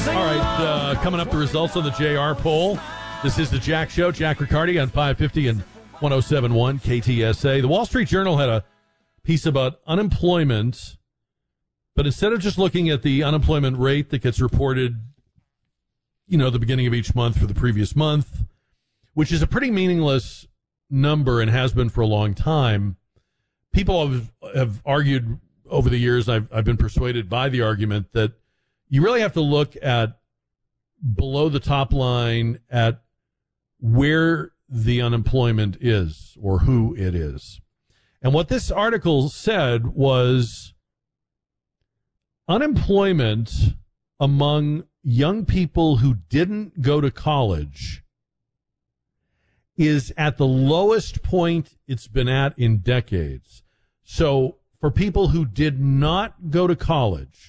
All right, coming up, the results of the JR poll. This is the Jack Show. Jack Riccardi on 550 and 107.1 KTSA. The Wall Street Journal had a piece about unemployment, but instead of just looking at the unemployment rate that gets reported, the beginning of each month for the previous month, which is a pretty meaningless number and has been for a long time, people have argued over the years, I've been persuaded by the argument that you really have to look at below the top line at where the unemployment is or who it is. And what this article said was unemployment among young people who didn't go to college is at the lowest point it's been at in decades. So for people who did not go to college,